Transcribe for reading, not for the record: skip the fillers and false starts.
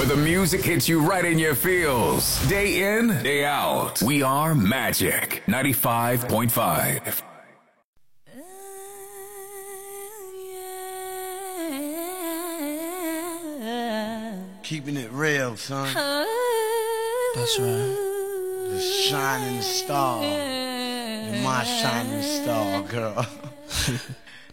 where the music hits you right in your feels. Day in, day out. We are Magic 95.5. Keeping it real, son. That's right. The shining star. You're my shining star, girl.